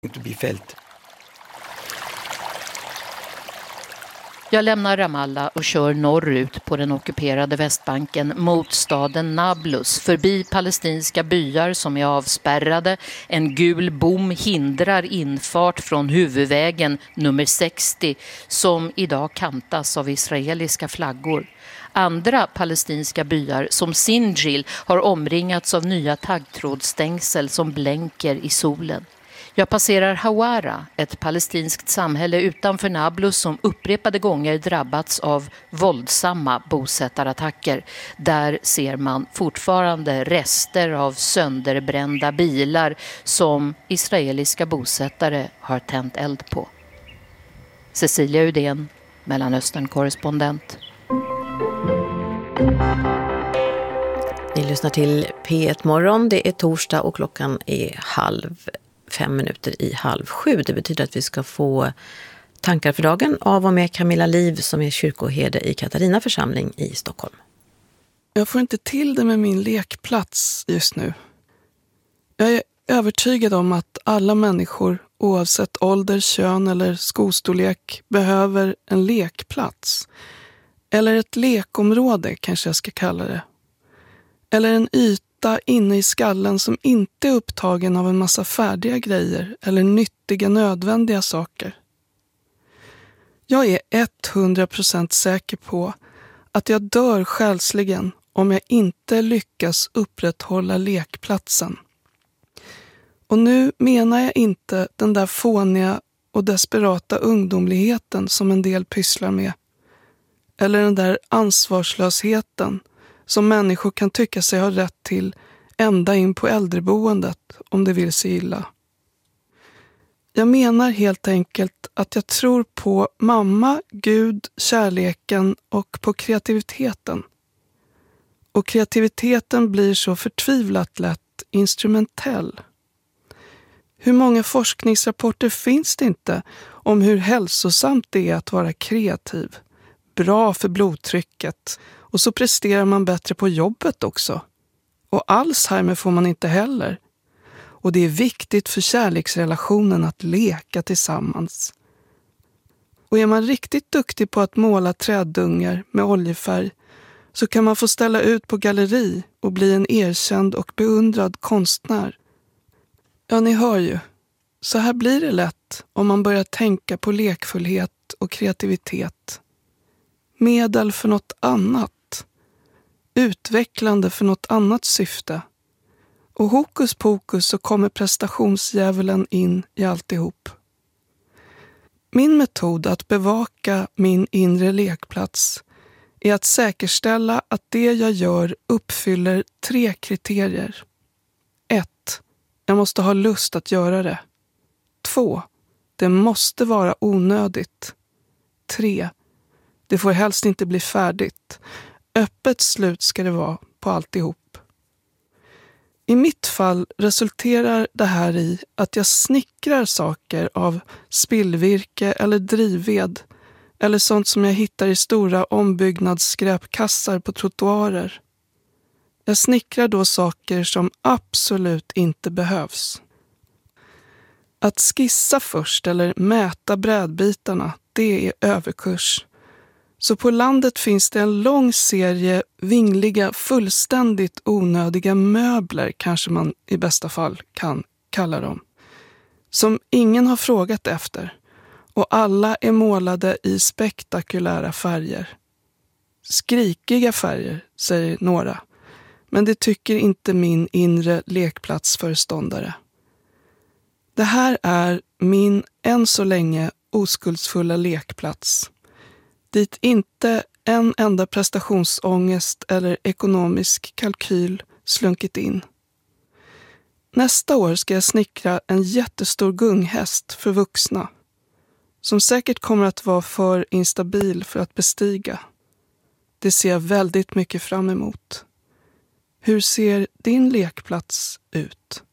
to be felt. Jag lämnar Ramallah och kör norrut på den ockuperade Västbanken mot staden Nablus, förbi palestinska byar som är avspärrade. En gul bom hindrar infart från huvudvägen nummer 60 som idag kantas av israeliska flaggor. Andra palestinska byar som Sinjil har omringats av nya taggtrådstängsel som blänker i solen. Jag passerar Hawara, ett palestinskt samhälle utanför Nablus som upprepade gånger drabbats av våldsamma bosättarattacker. Där ser man fortfarande rester av sönderbrända bilar som israeliska bosättare har tänt eld på. Cecilia Udén, Mellanöstern-korrespondent. Ni lyssnar till P1 Morgon. Det är torsdag och klockan är 6:05 Det betyder att vi ska få tankar för dagen av och med Camilla Liv som är kyrkoherde i Katarina församling i Stockholm. Jag får inte till det med min lekplats just nu. Jag är övertygad om att alla människor, oavsett ålder, kön eller skostorlek, behöver en lekplats. Eller ett lekområde kanske jag ska kalla det. Eller en yta inne i skallen som inte är upptagen av en massa färdiga grejer eller nyttiga nödvändiga saker. Jag är 100% säker på att jag dör själsligen om jag inte lyckas upprätthålla lekplatsen. Och nu menar jag inte den där fåniga och desperata ungdomligheten som en del pysslar med. Eller den där ansvarslösheten som människor kan tycka sig ha rätt till ända in på äldreboendet om det vill sig illa. Jag menar helt enkelt att jag tror på mamma, Gud, kärleken och på kreativiteten. Och kreativiteten blir så förtvivlat lätt instrumentell. Hur många forskningsrapporter finns det inte om hur hälsosamt det är att vara kreativ? Bra för blodtrycket. Och så presterar man bättre på jobbet också. Och Alzheimer får man inte heller. Och det är viktigt för kärleksrelationen att leka tillsammans. Och är man riktigt duktig på att måla träddungar med oljefärg så kan man få ställa ut på galleri och bli en erkänd och beundrad konstnär. Ja, ni hör ju. Så här blir det lätt om man börjar tänka på lekfullhet och kreativitet. Medel för något annat. Utvecklande för något annat syfte. Och hokus pokus så kommer prestationsdjävulen in i alltihop. Min metod att bevaka min inre lekplats är att säkerställa att det jag gör uppfyller 3 kriterier. 1. Jag måste ha lust att göra det. 2. Det måste vara onödigt. 3. Det får helst inte bli färdigt. Öppet slut ska det vara på alltihop. I mitt fall resulterar det här i att jag snickrar saker av spillvirke eller drivved eller sånt som jag hittar i stora ombyggnadsskräpkassar på trottoarer. Jag snickrar då saker som absolut inte behövs. Att skissa först eller mäta brädbitarna, det är överkurs. Så på landet finns det en lång serie vingliga, fullständigt onödiga möbler, kanske man i bästa fall kan kalla dem, som ingen har frågat efter, och alla är målade i spektakulära färger. Skrikiga färger, säger några, men det tycker inte min inre lekplatsföreståndare. Det här är min än så länge oskuldsfulla lekplats. Dit inte en enda prestationsångest eller ekonomisk kalkyl slunkit in. Nästa år ska jag snickra en jättestor gunghäst för vuxna, som säkert kommer att vara för instabil för att bestiga. Det ser jag väldigt mycket fram emot. Hur ser din lekplats ut?